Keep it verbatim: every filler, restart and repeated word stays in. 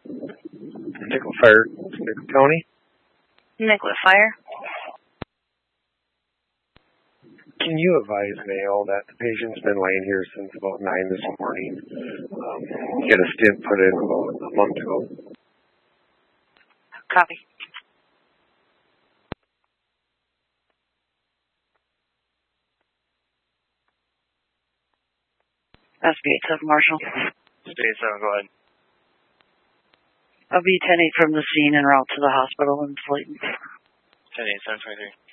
Nickel Fire, Nickel County. Nicollet Fire. Can you advise mail that the patient's been laying here since about nine this morning? Um, get a stint put in about a month ago. Copy. S B eight seven Marshall. S B eight seven, go ahead. I'll be ten eight from the scene en route to the hospital in Slayton. ten eight, seven twenty-three.